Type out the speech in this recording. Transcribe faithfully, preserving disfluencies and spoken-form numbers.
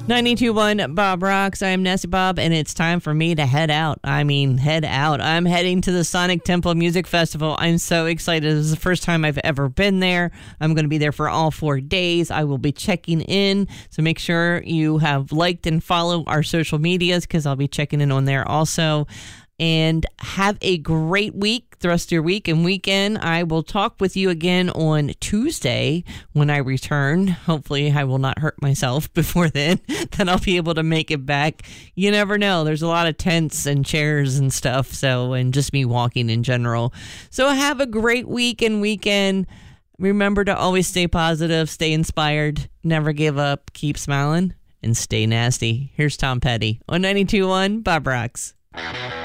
ninety-two point one Bob Rocks. I am Nessie Bob, and it's time for me to head out. I mean, head out. I'm heading to the Sonic Temple Music Festival. I'm so excited. This is the first time I've ever been there. I'm going to be there for all four days. I will be checking in, so make sure you have liked and followed our social medias because I'll be checking in on there also. And have a great week, the rest of your week and weekend. I will talk with you again on Tuesday when I return. Hopefully I will not hurt myself before then. Then I'll be able to make it back. You never know. There's a lot of tents and chairs and stuff. So, and just me walking in general. So have a great week and weekend. Remember to always stay positive, stay inspired, never give up, keep smiling, and stay nasty. Here's Tom Petty on ninety-two point one Bob Rocks.